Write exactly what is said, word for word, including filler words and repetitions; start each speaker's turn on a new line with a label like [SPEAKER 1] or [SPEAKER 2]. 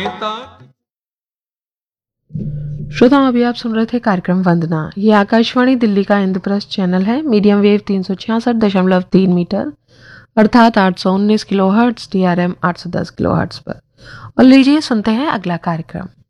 [SPEAKER 1] श्रोता, अभी आप सुन रहे थे कार्यक्रम वंदना। ये आकाशवाणी दिल्ली का इंद्रप्रस्थ चैनल है। मीडियम वेव तीन सौ छियासठ दशमलव तीन मीटर अर्थात आठ सौ उन्नीस kilo hertz, D R M आठ सौ दस किलो हर्ट्ज पर। और लीजिए सुनते हैं अगला कार्यक्रम।